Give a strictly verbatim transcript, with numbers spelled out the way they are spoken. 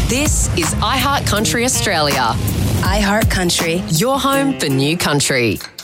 This is iHeart Country Australia. iHeart Country. Your home for new country.